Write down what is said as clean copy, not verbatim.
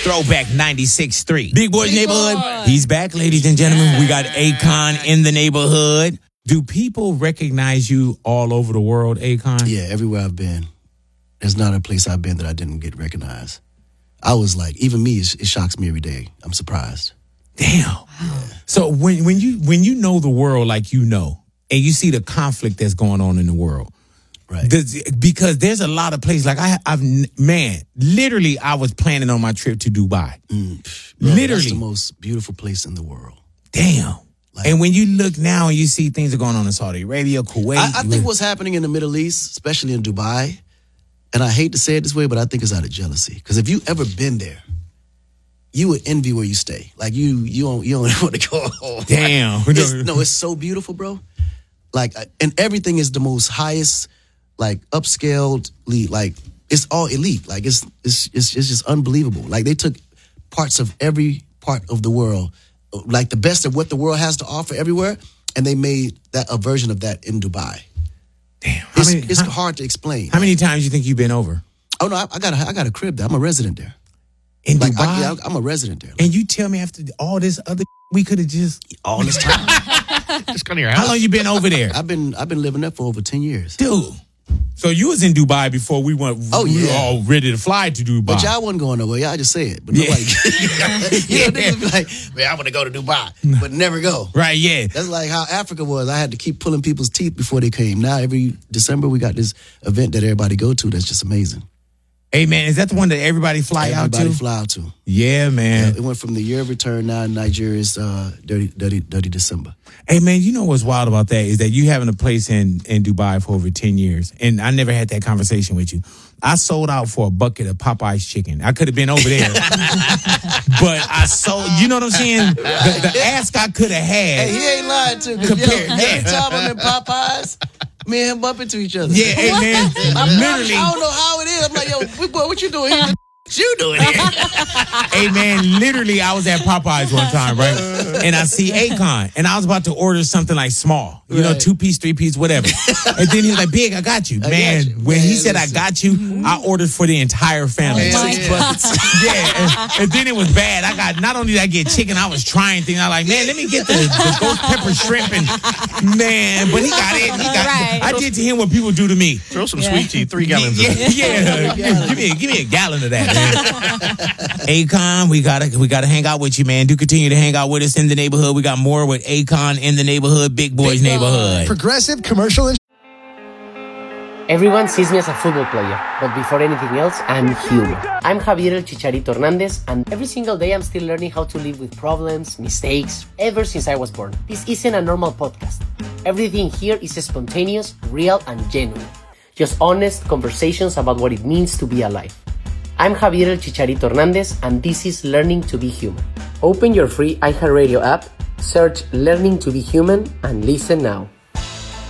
Throwback 96.3. Big Boy's Neighborhood. He's back, ladies and gentlemen. We got Akon in the neighborhood. Do people recognize you all over the world, Akon? Yeah, everywhere I've been. There's not a place I've been that I didn't get recognized. I was like, even me, it shocks me every day. I'm surprised. Damn. Wow. So when you know the world like you know, and you see the conflict that's going on in the world, right? Because there's a lot of places like literally, I was planning on my trip to Dubai. Bro, literally, that's the most beautiful place in the world. Damn. And when you look now and you see things are going on in Saudi Arabia, Kuwait, I think what's happening in the Middle East, especially in Dubai, and I hate to say it this way, but I think it's out of jealousy. Because if you ever been there, you would envy where you stay. Like you don't want to go home. Damn. Like, it's so beautiful, bro. Like, and everything is the most highest, like upscaled, like it's all elite. Like it's just unbelievable. Like they took parts of every part of the world, like the best of what the world has to offer everywhere, and they made that a version of that in Dubai. Damn. It's hard to explain. How many times do you think you've been over? Oh no, I got a crib there. I'm a resident there. In Dubai? I'm a resident there. And you tell me after all this other we could have just all this time. Just go to your house. How long you been over there? I've been living there for over 10 years. Dude. So you was in Dubai before we went. Oh, we yeah. were all ready to fly to Dubai. But y'all wasn't going nowhere. Y'all just say it. But nobody. Niggas be like, man, I want to go to Dubai, but never go. Right? Yeah. That's like how Africa was. I had to keep pulling people's teeth before they came. Now every December we got this event that everybody go to. That's just amazing. Hey man, is that the one that everybody fly out to? Everybody fly out to. Yeah, man. It went from the year of return. Now in Nigeria's Dirty December. Hey man, you know what's wild about that is that you having a place in Dubai for over 10 years, and I never had that conversation with you. I sold out for a bucket of Popeye's chicken. I could have been over there, but I sold. You know what I'm saying? The ask I could have had. Hey, he ain't lying to me. Every time I'm in Popeyes, me and him bump into each other. Yeah, hey man, literally. I don't know how it is. I'm like, yo, boy, what you doing here? What you doing here? Hey man, literally, I was at Popeyes one time, right? And I see Akon, and I was about to order something like small, you know, 2-piece, 3-piece, whatever. And then he was like, "Big, I got you, man." When he said, "I got you," I ordered for the entire family. 6 buckets. Yeah, and then it was bad. I got not only did I get chicken, I was trying things. I was like, man, let me get the ghost pepper shrimp, and man, but he got it. I did to him what people do to me. Throw some sweet tea, 3 gallons of it. Yeah. Give me a gallon of that, man. Akon, we gotta hang out with you, man. Do continue to hang out with us in the neighborhood. We got more with Akon in the neighborhood, Big Boy's Neighborhood. Progressive commercial. Everyone sees me as a football player, but before anything else, I'm human. I'm Javier El Chicharito Hernandez, and every single day I'm still learning how to live with problems, mistakes, ever since I was born. This isn't a normal podcast. Everything here is spontaneous, real, and genuine. Just honest conversations about what it means to be alive. I'm Javier El Chicharito Hernandez, and this is Learning to be Human. Open your free iHeartRadio app, search Learning to be Human, and listen now.